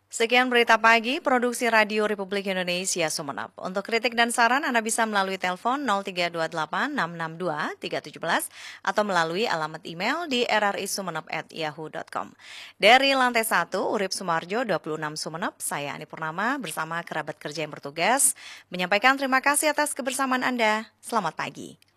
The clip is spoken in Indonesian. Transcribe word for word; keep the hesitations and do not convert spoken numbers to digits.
Sekian berita pagi, produksi Radio Republik Indonesia Sumeneb. Untuk kritik dan saran Anda bisa melalui telepon nol tiga dua delapan enam enam dua tiga satu tujuh atau melalui alamat email di r r i sumeneb at yahoo dot com. Dari lantai satu, Urip Sumarjo dua puluh enam Sumeneb, saya Ani Purnama bersama kerabat kerja yang bertugas menyampaikan terima kasih atas kebersamaan Anda. Selamat pagi.